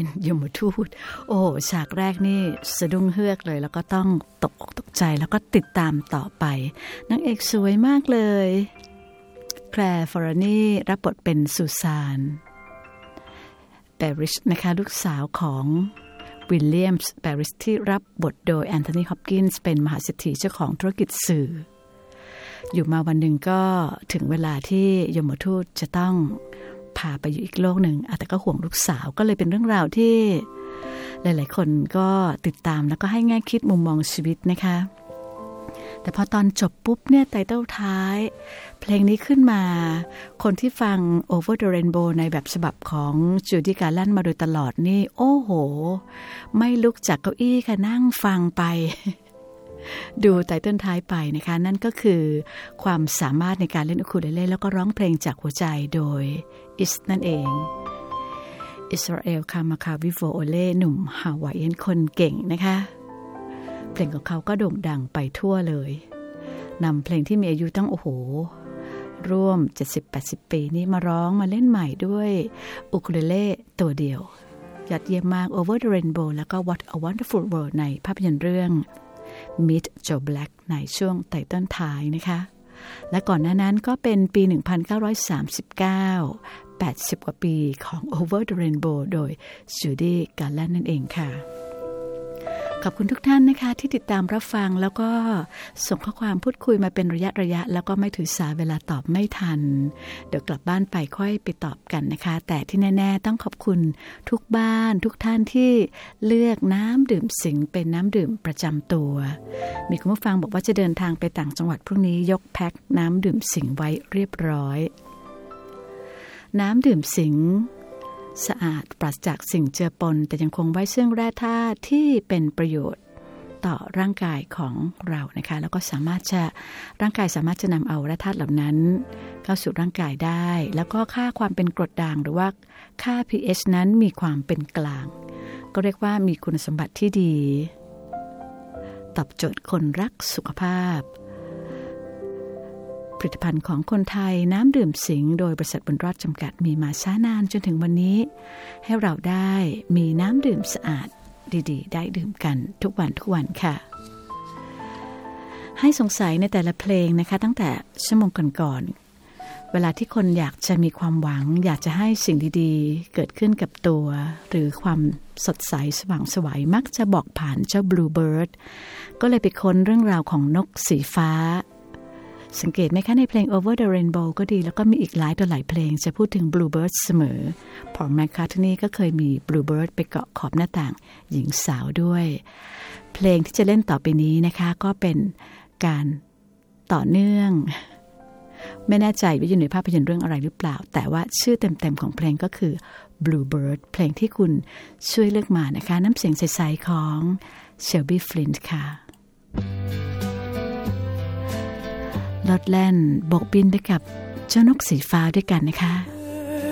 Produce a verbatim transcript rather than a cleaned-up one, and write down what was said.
ยมทูตโอ้ฉากแรกนี่สะดุ้งเฮือกเลยแล้วก็ต้องตกอกตกใจแล้วก็ติดตามต่อไปนางเอกสวยมากเลยแคลร์ฟอรานีรับบทเป็นซูซานแบริชนะคะลูกสาวของวิลเลียมส์แบริชที่รับบทโดยแอนโทนีฮอปกินส์เป็นมหาเศรษฐีเจ้าของธุรกิจสื่ออยู่มาวันหนึ่งก็ถึงเวลาที่ยมทูตจะต้องพาไปอยู่อีกโลกหนึ่งแต่ก็ห่วงลูกสาวก็เลยเป็นเรื่องราวที่หลายๆคนก็ติดตามแล้วก็ให้แง่คิดมุมมองชีวิตนะคะแต่พอตอนจบปุ๊บเนี่ยไตเติ้ลท้ายเพลงนี้ขึ้นมาคนที่ฟัง Over the Rainbow ในแบบฉบับของจูดี้การ์แลนด์มาโดยตลอดนี่โอ้โหไม่ลุกจากเก้าอี้ค่ะนั่งฟังไปดูไตเติ้ลท้ายไปนะคะนั่นก็คือความสามารถในการเล่นอูคูเลเล่แล้วก็ร้องเพลงจากหัวใจโดยอิสนั่นเองอิสราเอลคามาคาวิโวโอเล่หนุ่มฮาวายเอียนคนเก่งนะคะเพลงของเขาก็โด่งดังไปทั่วเลยนำเพลงที่มีอายุตั้งโอ้โหร่วม เจ็ดสิบแปดสิบ ปีนี้มาร้องมาเล่นใหม่ด้วยอูคูเลเล่ตัวเดียวยอดเยี่ยมมาก Over the Rainbow แล้วก็ What a Wonderful World ในภาพยนตร์เรื่อง Meet Joe Black ในช่วงไตเติ้ลท้ายนะคะและก่อนหน้านั้นก็เป็นปีหนึ่งพันเก้าร้อยสามสิบเก้า แปดสิบกว่าปีของ Over the Rainbow โดยจูดี้การ์แลนด์นั่นเองค่ะขอบคุณทุกท่านนะคะที่ติดตามรับฟังแล้วก็ส่งข้อความพูดคุยมาเป็นระยะระยะแล้วก็ไม่ถือสาเวลาตอบไม่ทันเดี๋ยวกลับบ้านไปค่อยไปตอบกันนะคะแต่ที่แน่ๆต้องขอบคุณทุกบ้านทุกท่านที่เลือกน้ำดื่มสิงเป็นน้ำดื่มประจำตัวมีคุณผู้ฟังบอกว่าจะเดินทางไปต่างจังหวัดพรุ่งนี้ยกแพ็คน้ำดื่มสิงไว้เรียบร้อยน้ำดื่มสิงสะอาดปราศจากสิ่งเจือปนแต่ยังคงไว้ซึ่งแร่ธาตุที่เป็นประโยชน์ต่อร่างกายของเรานะคะแล้วก็สามารถจะร่างกายสามารถจะนำเอาแร่ธาตุเหล่านั้นเข้าสู่ร่างกายได้แล้วก็ค่าความเป็นกรดด่างหรือว่าค่า pH นั้นมีความเป็นกลางก็เรียกว่ามีคุณสมบัติที่ดีตอบโจทย์คนรักสุขภาพผลิตภัณฑ์ของคนไทยน้ำดื่มสิงโดยบริษัทบุญรอดจำกัดมีมาช้านานจนถึงวันนี้ให้เราได้มีน้ำดื่มสะอาดดีๆได้ดื่มกันทุกวันทุกวันค่ะให้สงสัยในแต่ละเพลงนะคะตั้งแต่ชั่วโมงก่อนๆเวลาที่คนอยากจะมีความหวังอยากจะให้สิ่งดีๆเกิดขึ้นกับตัวหรือความสดใสสว่างไสวมักจะบอกผ่านเจ้า Bluebird ก็เลยไปค้นเรื่องราวของนกสีฟ้าสังเกตไหมคะในเพลง Over the Rainbow ก็ดีแล้วก็มีอีกหลายตัวหลายเพลงจะพูดถึง Bluebird เสมอพอล แมคคาร์ทนีย์ก็เคยมี Bluebird ไปเกาะขอบหน้าต่างหญิงสาวด้วยเพลงที่จะเล่นต่อไปนี้นะคะก็เป็นการต่อเนื่องไม่แน่ใจว่าอยู่ในภาพยนตร์เรื่องอะไรหรือเปล่าแต่ว่าชื่อเต็มๆของเพลงก็คือ Bluebird เพลงที่คุณช่วยเลือกมานะคะน้ำเสียงใสๆของ Shelby Flint ค่ะลอดแล่นโบกบินไปกับเจ้านกสีฟ้าด้วยกันนะคะ